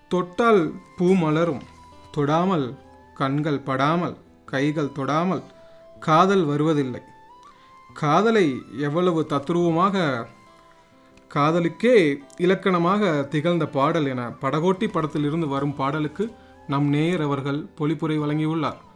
தொட்டால் பூ மலரும், தொடாமல் கண்கள் படாமல் கைகள் தொடாமல் காதல் வருவதில்லை. காதலை எவ்வளவு தத்ரூபமாக, காதலுக்கே இலக்கணமாக திகழ்ந்த பாடல் என படகோட்டி படத்தில் இருந்து வரும் பாடலுக்கு நம் நேயர் அவர்கள் பொழிப்புரை வழங்கியுள்ளார்.